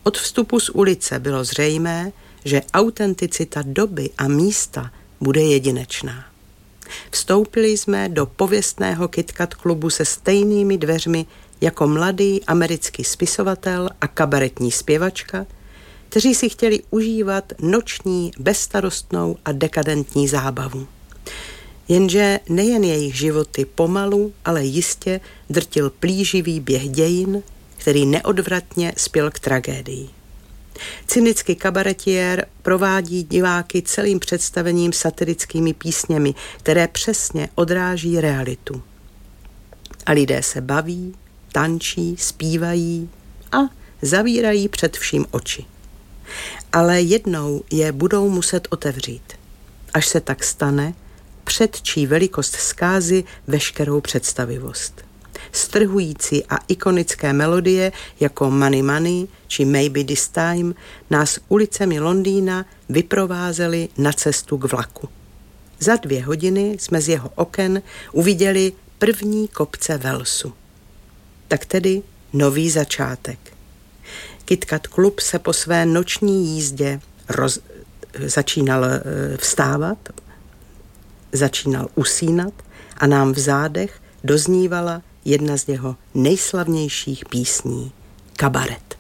Od vstupu z ulice bylo zřejmé, že autenticita doby a místa bude jedinečná. Vstoupili jsme do pověstného KitKat klubu se stejnými dveřmi jako mladý americký spisovatel a kabaretní zpěvačka, kteří si chtěli užívat noční, bezstarostnou a dekadentní zábavu. Jenže nejen jejich životy pomalu, ale jistě drtil plíživý běh dějin, který neodvratně spěl k tragédii. Cynický kabaretiér provádí diváky celým představením satirickými písněmi, které přesně odráží realitu. A lidé se baví, tančí, zpívají a zavírají před vším oči. Ale jednou je budou muset otevřít. Až se tak stane, předčí velikost zkázy veškerou představivost. Strhující a ikonické melodie jako Money Money či Maybe This Time nás ulicemi Londýna vyprovázely na cestu k vlaku. Za 2 hodiny jsme z jeho oken uviděli první kopce Walesu. Tak tedy nový začátek. KitKat klub se po své noční jízdě začínal vstávat, začínal usínat a nám v zádech doznívala jedna z jeho nejslavnějších písní, Kabaret.